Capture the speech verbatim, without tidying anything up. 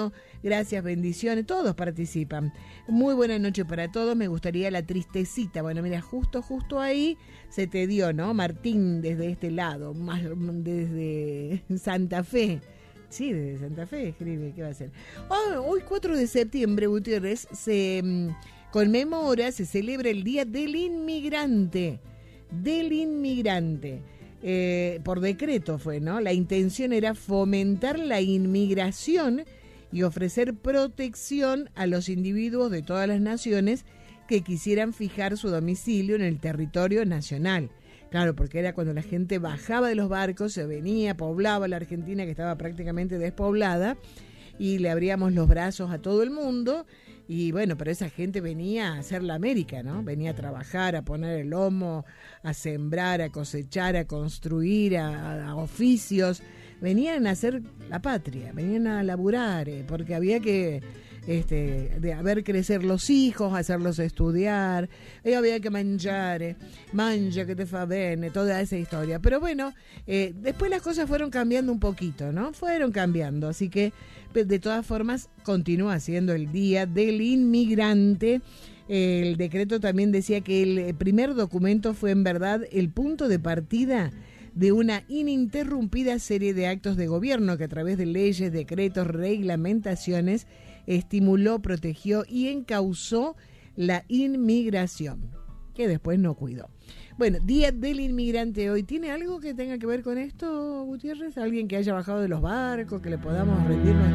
Gracias, bendiciones, todos participan. Muy buena noche para todos, me gustaría la tristecita. Bueno, mira, justo, justo ahí se te dio, ¿no? Martín, desde este lado, más desde Santa Fe. Sí, desde Santa Fe escribe, ¿qué va a ser? Oh, hoy cuatro de septiembre, Gutiérrez, se um, conmemora, se celebra el Día del Inmigrante. Del Inmigrante. Eh, por decreto fue, ¿no? La intención era fomentar la inmigración y ofrecer protección a los individuos de todas las naciones que quisieran fijar su domicilio en el territorio nacional. Claro, porque era cuando la gente bajaba de los barcos, se venía, poblaba la Argentina, que estaba prácticamente despoblada, y le abríamos los brazos a todo el mundo. Y bueno, pero esa gente venía a hacer la América, ¿no? Venía a trabajar, a poner el lomo, a sembrar, a cosechar, a construir, a, a oficios. Venían a hacer la patria, venían a laburar, eh, porque había que este, de, a ver crecer los hijos, hacerlos estudiar, eh, había que mangiar, eh, mangia que te fa bene, toda esa historia. Pero bueno, eh, después las cosas fueron cambiando un poquito, ¿no? Fueron cambiando, así que de todas formas continúa siendo el Día del Inmigrante. El decreto también decía que el primer documento fue en verdad el punto de partida de una ininterrumpida serie de actos de gobierno que a través de leyes, decretos, reglamentaciones estimuló, protegió y encauzó la inmigración, que después no cuidó. Bueno, Día del Inmigrante hoy. ¿Tiene algo que tenga que ver con esto, Gutiérrez? ¿Alguien que haya bajado de los barcos, que le podamos rendir nuestra